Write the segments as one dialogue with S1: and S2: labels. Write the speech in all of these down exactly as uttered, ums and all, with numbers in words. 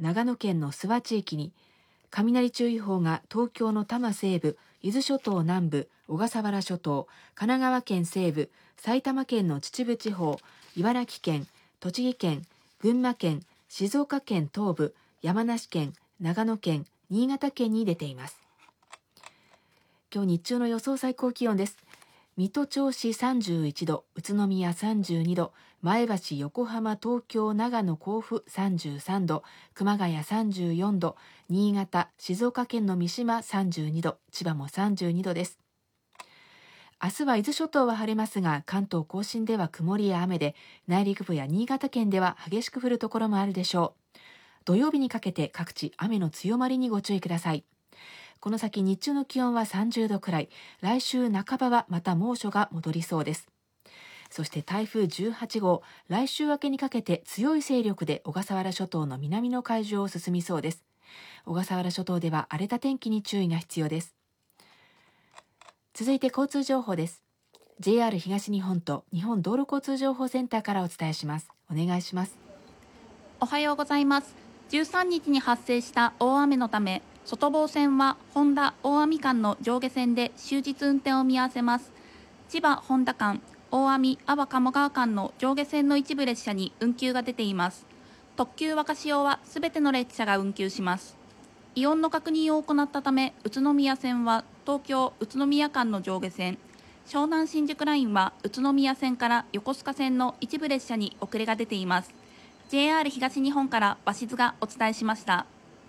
S1: 長野県の諏訪地域に、雷注意報が東京の多摩西部、伊豆諸島南部、小笠原諸島、神奈川県西部、埼玉県の秩父地方、茨城県、栃木県、群馬県、静岡県東部、山梨県、長野県、新潟県に出ています。今日日中の予想最高気温です。水戸銚子さんじゅういちど、宇都宮さんじゅうにど、前橋、横浜、東京、長野、甲府さんじゅうさんど、熊谷さんじゅうよんど、新潟、静岡県の三島さんじゅうにど、千葉もさんじゅうにどです。明日は伊豆諸島は晴れますが、関東甲信では曇りや雨で、内陸部や新潟県では激しく降るところもあるでしょう。土曜日にかけて各地雨の強まりにご注意ください。この先日中の気温はさんじゅうどくらい、来週半ばはまた猛暑が戻りそうです。そして台風じゅうはちごう、来週明けにかけて強い勢力で小笠原諸島の南の海上を進みそうです。小笠原諸島では荒れた天気に注意が必要です。続いて交通情報です。ジェイアール 東日本と日本道路交通情報センターからお伝えします。お願いします。
S2: おはようございます。じゅうさんにちに発生した大雨のため、外房線は本田大網間の上下線で終日運転を見合わせます。千葉本田間、大網阿波鴨川間の上下線の一部列車に運休が出ています。特急若潮はすべての列車が運休します。異音の確認を行ったため、宇都宮線は東京宇都宮間の上下線、湘南新宿ラインは宇都宮線から横須賀線の一部列車に遅れが出ています。ジェイアール 東日本から鷲津がお伝えしました。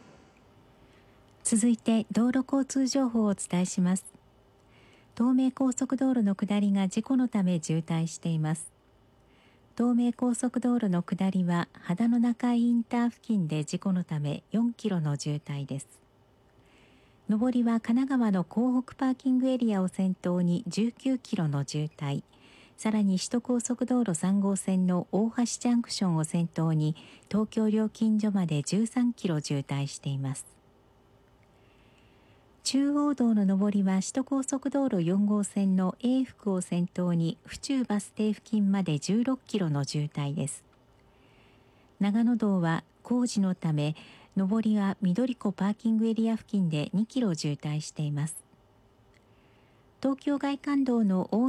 S3: 続いて道路交通情報をお伝えします。東名高速道路の下りが事故のため渋滞しています。東名高速道路の下りは秦野中井インター付近で事故のためよんキロの渋滞です。上りは神奈川の港北パーキングエリアを先頭にじゅうきゅうキロの渋滞、さらに首都高速道路さんごうせんの大橋ジャンクションを先頭に東京料金所までじゅうさんキロ渋滞しています。中央道の上りは首都高速道路よんごうせんの永福を先頭に府中バス停付近までじゅうろっキロの渋滞です。長野道は工事のため上りは緑湖パーキングエリア付近でにキロ渋滞しています。東京外環道の大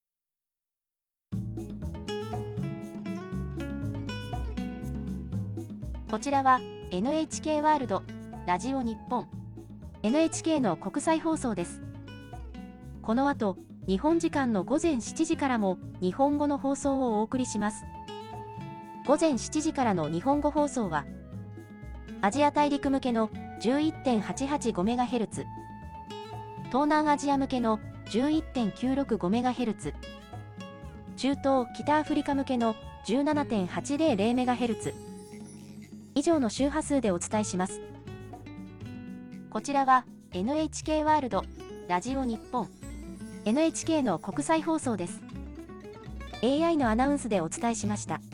S4: こちらは エヌエイチケー ワールドラジオ日本 エヌエイチケー の国際放送です。この後、日本時間のごぜんしちじからも日本語の放送をお送りします。ごぜんしちじからの日本語放送は、アジア大陸向けの じゅういってんはちはちごメガヘルツ、東南アジア向けの じゅういってんきゅうろくごメガヘルツ、中東・北アフリカ向けの じゅうななてんはちぜろぜろメガヘルツ、以上の周波数でお伝えします。こちらは エヌエイチケー ワールドラジオ日本 エヌエイチケー の国際放送です。エーアイ のアナウンスでお伝えしました。